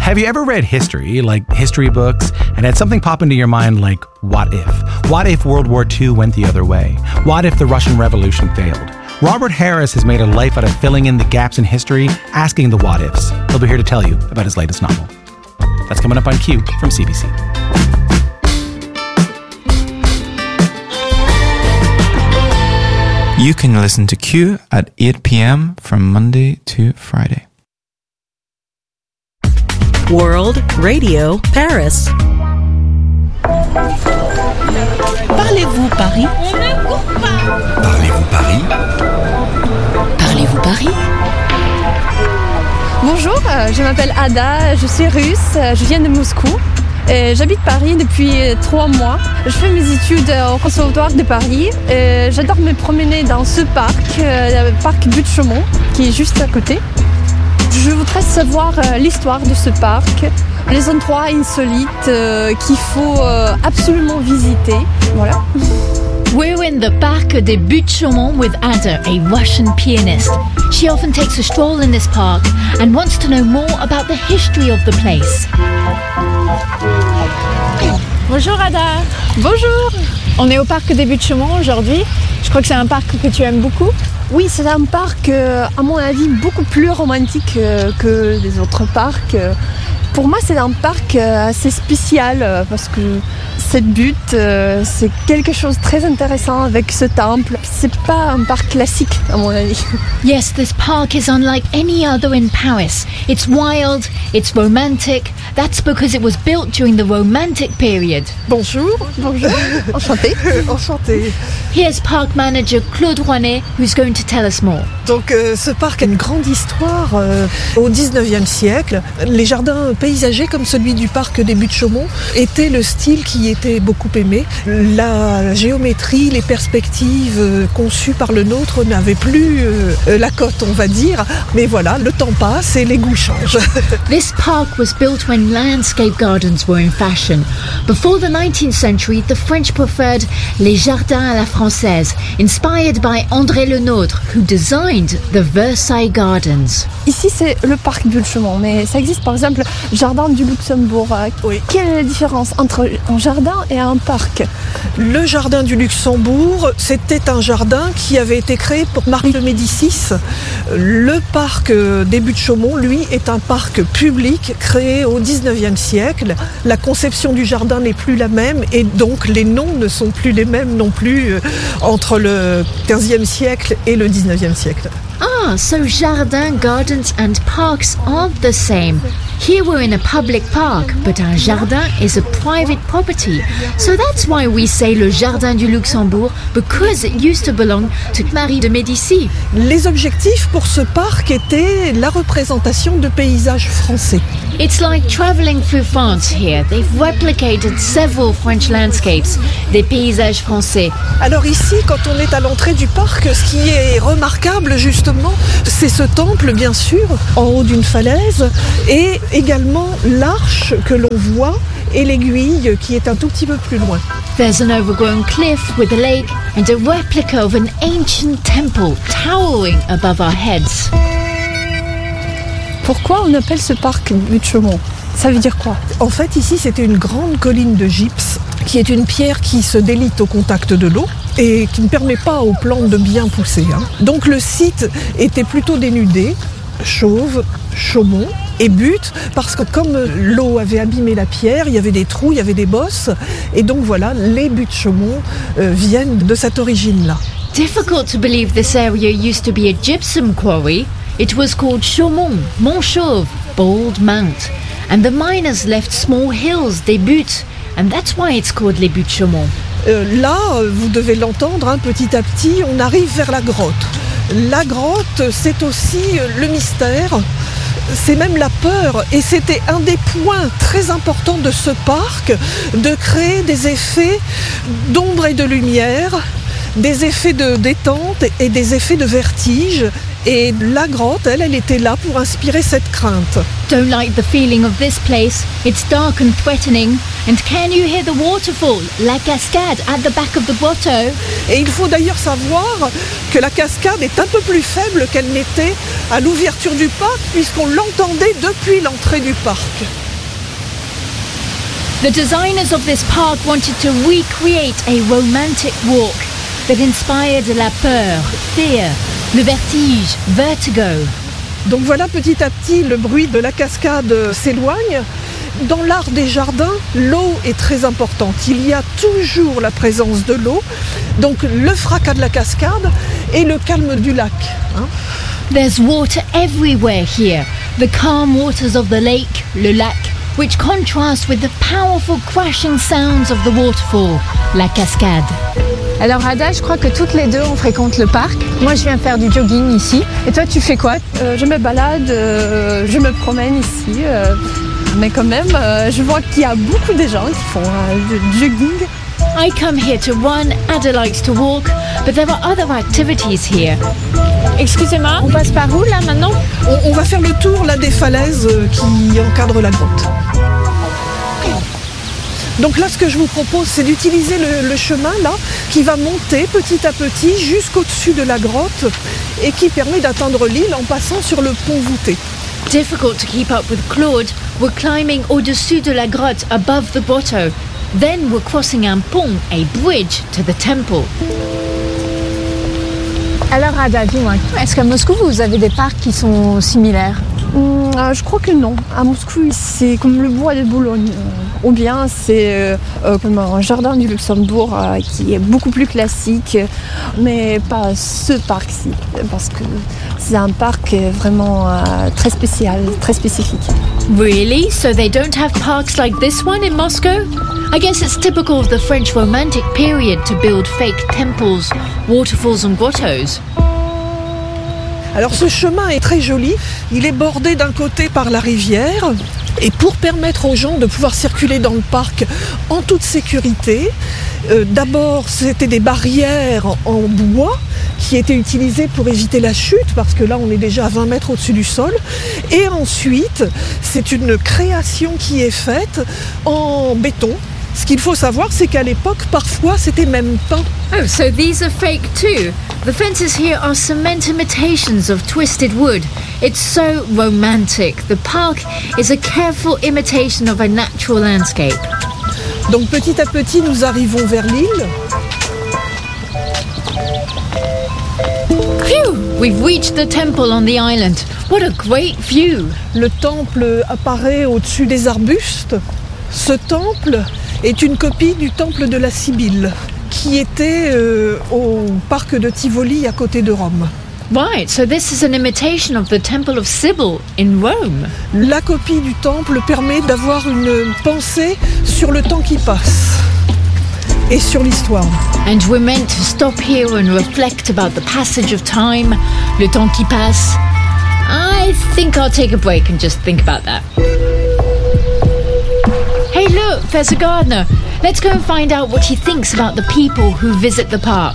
Have you ever read history, like history books, and had something pop into your mind like, what if? What if World War II went the other way? What if the Russian Revolution failed? Robert Harris has made a life out of filling in the gaps in history, asking the what ifs. He'll be here to tell you about his latest novel. That's coming up on Q from CBC. You can listen to Q at 8 p.m. from Monday to Friday. World Radio Paris. Parlez-vous Paris? Parlez-vous Paris? Parlez-vous Paris? Bonjour, je m'appelle Ada, je suis russe, je viens de Moscou. J'habite Paris depuis 3 mois. Je fais mes études au Conservatoire de Paris. J'adore me promener dans ce parc, le parc Buttes-Chaumont, qui est juste à côté. Je voudrais savoir l'histoire de ce parc, les endroits insolites qu'il faut absolument visiter. Voilà. We're in the Parc des Buttes-Chaumont with Ada, a Russian pianist. She often takes a stroll in this park and wants to know more about the history of the place. Bonjour Ada. Bonjour. On est au Parc des Buttes-Chaumont aujourd'hui. Je crois que c'est un parc que tu aimes beaucoup. Oui, c'est un parc, à mon avis, beaucoup plus romantique que les autres parcs. Pour moi, c'est un parc assez spécial parce que cette butte, c'est quelque chose de très intéressant avec ce temple. C'est pas un parc classique, à mon avis. Yes, this park is unlike any other in Paris. It's wild, it's romantic. That's because it was built during the Romantic period. Bonjour. Bonjour. Enchantée. Enchantée. Here's park manager Claude Rouanet, who's going to tell us more. Donc ce parc a une grande histoire au 19e siècle. Les jardins paysagers comme celui du parc des Buttes-Chaumont étaient le style qui était beaucoup aimé. La géométrie, les perspectives conçues par le nôtre n'avaient plus la cote, on va dire. Mais voilà, le temps passe et les goûts changent. This park was built when landscape gardens were in fashion. Before the 19th century, the French preferred les jardins à la française, inspired by André Le Nôtre, who designed the Versailles Gardens. Ici, c'est le parc Buttes-Chaumont, mais ça existe par exemple Jardin du Luxembourg. Oui. Quelle est la différence entre un jardin et un parc? Le jardin du Luxembourg, c'était un jardin qui avait été créé pour Marie de Médicis. Le parc des Buttes-Chaumont, lui, est un parc public créé au 19e siècle. La conception du jardin n'est plus la même et donc les noms ne sont plus les mêmes non plus entre le 15e siècle et le 19e siècle. Ah, so jardins, gardens and parks aren't the same. Here we're in a public park, but un jardin is a private property. So that's why we say le Jardin du Luxembourg, because it used to belong to Marie de Médicis. Les objectifs pour ce parc étaient la représentation de paysages français. It's like traveling through France here. They've replicated several French landscapes, des paysages français. Alors ici, quand on est à l'entrée du parc, ce qui est remarquable justement, c'est ce temple bien sûr, en haut d'une falaise, et également l'arche que l'on voit et l'aiguille qui est un tout petit peu plus loin. There's an overgrown cliff with a lake and a replica of an ancient temple towering above our heads. Pourquoi on appelle ce parc Buttes-Chaumont? Ça veut dire quoi? En fait, ici, c'était une grande colline de gypse, qui est une pierre qui se délite au contact de l'eau et qui ne permet pas aux plantes de bien pousser. Donc le site était plutôt dénudé, chauve, chaumont et butte, parce que comme l'eau avait abîmé la pierre, il y avait des trous, il y avait des bosses, et donc voilà, les Buttes-Chaumont viennent de cette origine-là. Difficult to believe this area used to be a gypsum quarry. It was called Chaumont, Mont Chauve, Bald Mount. And the miners left small hills, des buttes, and that's why it's called les Buttes-Chaumont. Là, vous devez l'entendre, petit à petit, on arrive vers la grotte. La grotte, c'est aussi le mystère, c'est même la peur, et c'était un des points très importants de ce parc, de créer des effets d'ombre et de lumière, des effets de détente et des effets de vertige. Et la grotte, elle était là pour inspirer cette crainte. Don't like the feeling of this place. It's dark and threatening. And can you hear the waterfall, la cascade, at the back of the grotto? Et il faut d'ailleurs savoir que la cascade est un peu plus faible qu'elle n'était à l'ouverture du parc, puisqu'on l'entendait depuis l'entrée du parc. The designers of this park wanted to recreate a romantic walk that inspired la peur, fear, le vertige, vertigo. Donc voilà, petit à petit, le bruit de la cascade s'éloigne. Dans l'art des jardins, l'eau est très importante. Il y a toujours la présence de l'eau, donc le fracas de la cascade et le calme du lac. There's water everywhere here. The calm waters of the lake, le lac, which contrast with the powerful crashing sounds of the waterfall, la cascade. Alors Ada, je crois que toutes les deux on fréquente le parc. Moi je viens faire du jogging ici. Et toi tu fais quoi? Je me balade, je me promène ici. Mais quand même, je vois qu'il y a beaucoup de gens qui font du jogging. I come here to run, Ada likes to walk, but there are other activities here. Excusez-moi, on passe par où là maintenant? On va faire le tour là des falaises qui encadrent la grotte. Donc là, ce que je vous propose, c'est d'utiliser le chemin là, qui va monter petit à petit jusqu'au-dessus de la grotte et qui permet d'atteindre l'île en passant sur le pont voûté. Difficult to keep up with Claude. We're climbing au-dessus de la grotte above the grotto. Then we're crossing un pont, a bridge to the temple. Alors Ada, dis-moi, est-ce qu'à Moscou vous avez des parcs qui sont similaires? Je crois que non. À Moscou, c'est comme le bois de Boulogne. Ou bien c'est comme un jardin du Luxembourg qui est beaucoup plus classique, mais pas ce parc-ci, parce que c'est un parc vraiment très spécial, très spécifique. Really? So they don't have parks like this one in Moscow? I guess it's typical of the French Romantic period to build fake temples, waterfalls and grottos. Alors ce chemin est très joli, il est bordé d'un côté par la rivière et pour permettre aux gens de pouvoir circuler dans le parc en toute sécurité, d'abord c'était des barrières en bois qui étaient utilisées pour éviter la chute parce que là on est déjà à 20 mètres au-dessus du sol et ensuite c'est une création qui est faite en béton. Ce qu'il faut savoir, c'est qu'à l'époque, parfois, c'était même peint. Oh, so these are fake too. The fences here are cement imitations of twisted wood. It's so romantic. The park is a careful imitation of a natural landscape. Donc petit à petit, nous arrivons vers l'île. Phew! We've reached the temple on the island. What a great view! Le temple apparaît au-dessus des arbustes. Ce temple est une copie du temple de la Sibylle, qui était au parc de Tivoli à côté de Rome. Right, so this is an imitation of the Temple of Sibyl in Rome. La copie du temple permet d'avoir une pensée sur le temps qui passe et sur l'histoire. And we're meant to stop here and reflect about the passage of time, le temps qui passe. I think I'll take a break and just think about that. Hey look, there's a gardener. Let's go and find out what he thinks about the people who visit the park.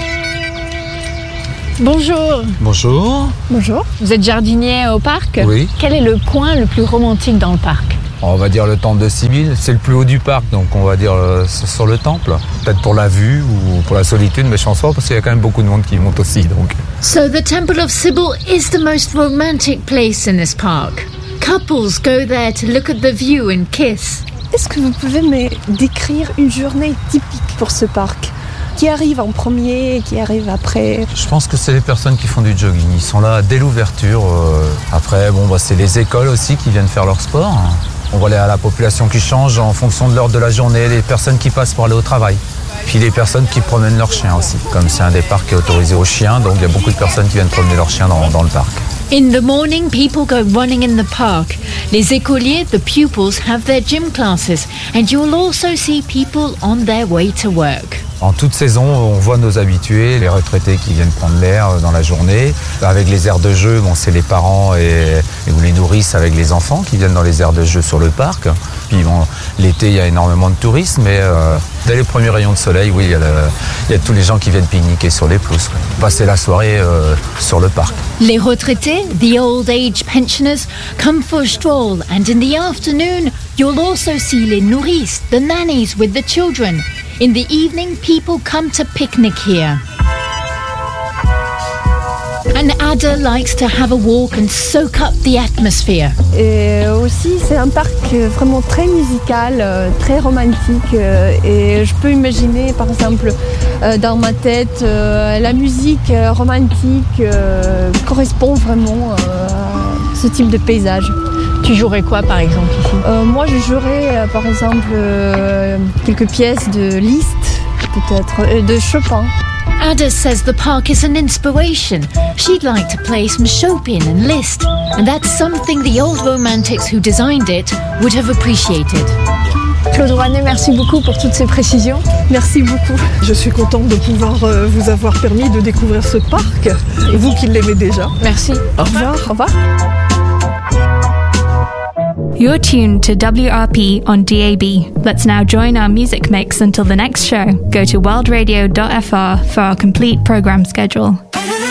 Bonjour. Bonjour. Bonjour. Vous êtes jardinier au parc? Oui. Quel est le coin le plus romantique dans le parc? On va dire le temple de Sibylle, c'est le plus haut du parc, donc on va dire sur le temple. Peut-être pour la vue ou pour la solitude, mais je pense pas parce qu'il y a quand même beaucoup de monde qui monte aussi. Donc. So the Temple of Sibyl is the most romantic place in this park. Couples go there to look at the view and kiss. Est-ce que vous pouvez me décrire une journée typique pour ce parc? Qui arrive en premier, qui arrive après? Je pense que c'est les personnes qui font du jogging. Ils sont là dès l'ouverture. Après, c'est les écoles aussi qui viennent faire leur sport. On voit la population qui change en fonction de l'heure de la journée, les personnes qui passent pour aller au travail. Puis les personnes qui promènent leurs chiens aussi. Comme c'est un des parcs qui est autorisé aux chiens, donc il y a beaucoup de personnes qui viennent promener leurs chiens dans le parc. In the morning, people go running in the park. Les écoliers, the pupils, have their gym classes, and you'll also see people on their way to work. En toute saison, on voit nos habitués, les retraités qui viennent prendre l'air dans la journée. Avec les aires de jeu, bon, c'est les parents ou les nourrices avec les enfants qui viennent dans les aires de jeu sur le parc. Puis bon, l'été, il y a énormément de tourisme, mais dès les premiers rayons de soleil, oui, il y a tous les gens qui viennent pique-niquer sur les pelouses, quoi. Passer la soirée sur le parc. Les retraités, the old age pensioners, come for a stroll, and in the afternoon, you'll also see les nourrices, the nannies with the children. In the evening, people come to picnic here. And Ada likes to have a walk and soak up the atmosphere. Et aussi, c'est un parc vraiment très musical, très romantique. Et je peux imaginer, par exemple, dans ma tête, la musique romantique correspond vraiment à ce type de paysage. Tu jouerais quoi, par exemple, ici? Moi, je jouerais, par exemple, quelques pièces de Liszt, peut-être, de Chopin. Ada says the park is an inspiration. She'd like to play some Chopin and Liszt, and that's something the old romantics who designed it would have appreciated. Claude Rouanet, merci beaucoup pour toutes ces précisions. Merci beaucoup. Je suis contente de pouvoir vous avoir permis de découvrir ce parc, vous qui l'aimez déjà. Merci. Au revoir. Au revoir. You're tuned to WRP on DAB. Let's now join our music mix until the next show. Go to worldradio.fr for our complete program schedule.